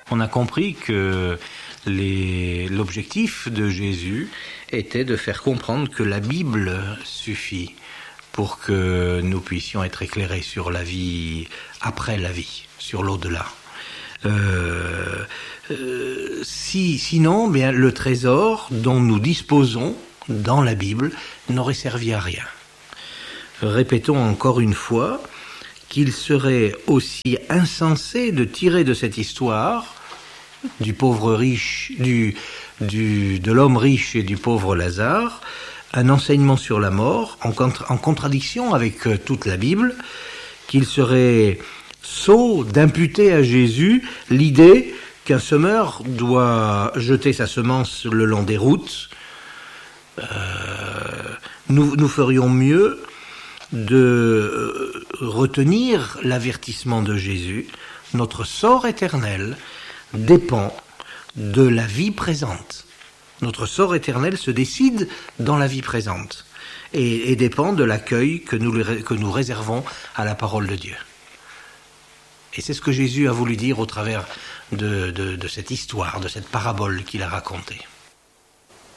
On a compris que l'objectif de Jésus était de faire comprendre que la Bible suffit pour que nous puissions être éclairés sur la vie après la vie, sur l'au-delà. Sinon, bien, le trésor dont nous disposons dans la Bible n'aurait servi à rien. Répétons encore une fois qu'il serait aussi insensé de tirer de cette histoire du pauvre riche, de l'homme riche et du pauvre Lazare, un enseignement sur la mort en contradiction avec toute la Bible, qu'il serait sot d'imputer à Jésus l'idée qu'un semeur doit jeter sa semence le long des routes. Nous ferions mieux de retenir l'avertissement de Jésus. Notre sort éternel dépend de la vie présente. Notre sort éternel se décide dans la vie présente et dépend de l'accueil que nous réservons à la parole de Dieu. Et c'est ce que Jésus a voulu dire au travers de cette histoire, de cette parabole qu'il a racontée.